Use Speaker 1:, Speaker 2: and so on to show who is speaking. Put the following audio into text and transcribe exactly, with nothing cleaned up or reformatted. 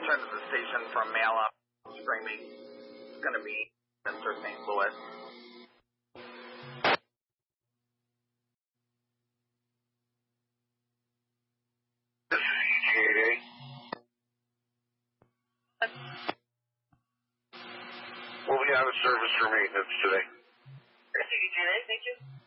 Speaker 1: return to the station from mail up screaming. It's going to be Mister Saint Louis.
Speaker 2: This is E T eight A. We'll be out of service for maintenance today.
Speaker 3: This is E T eight A, thank you.